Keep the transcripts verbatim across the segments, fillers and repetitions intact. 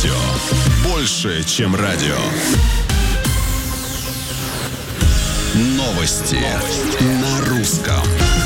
Радио. Больше, чем радио. Новости на русском.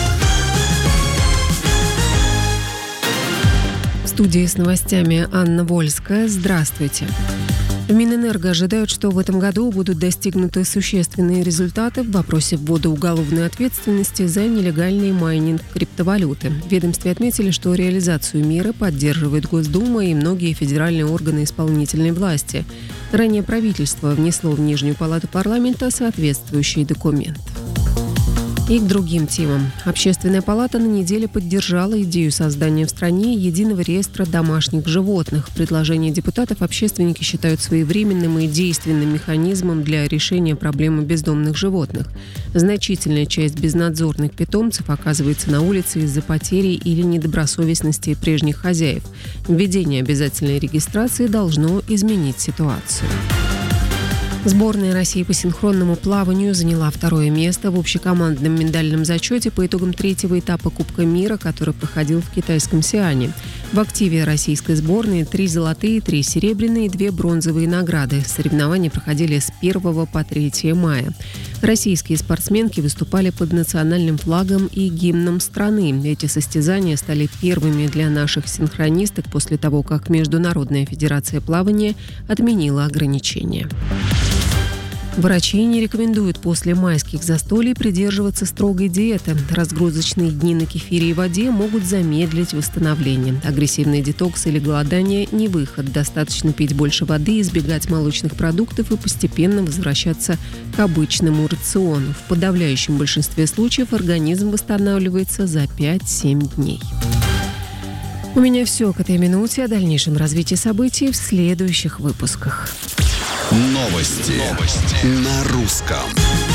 В студии с новостями Анна Вольская. Здравствуйте. В Минэнерго ожидают, что в этом году будут достигнуты существенные результаты в вопросе ввода уголовной ответственности за нелегальный майнинг криптовалюты. В ведомстве отметили, что реализацию меры поддерживает Госдума и многие федеральные органы исполнительной власти. Ранее правительство внесло в Нижнюю палату парламента соответствующий документ. И к другим темам. Общественная палата на неделе поддержала идею создания в стране единого реестра домашних животных. Предложение депутатов общественники считают своевременным и действенным механизмом для решения проблемы бездомных животных. Значительная часть безнадзорных питомцев оказывается на улице из-за потери или недобросовестности прежних хозяев. Введение обязательной регистрации должно изменить ситуацию. Сборная России по синхронному плаванию заняла второе место в общекомандном миндальном зачете по итогам третьего этапа Кубка мира, который проходил в китайском Сиане. В активе российской сборной три золотые, три серебряные и две бронзовые награды. Соревнования проходили с первого по третье мая. Российские спортсменки выступали под национальным флагом и гимном страны. Эти состязания стали первыми для наших синхронисток после того, как Международная федерация плавания отменила ограничения. Врачи не рекомендуют после майских застолий придерживаться строгой диеты. Разгрузочные дни на кефире и воде могут замедлить восстановление. Агрессивный детокс или голодание – не выход. Достаточно пить больше воды, избегать молочных продуктов и постепенно возвращаться к обычному рациону. В подавляющем большинстве случаев организм восстанавливается за пять-семь дней. У меня все к этой минуте. О дальнейшем развитии событий в следующих выпусках. Новости, Новости. На русском.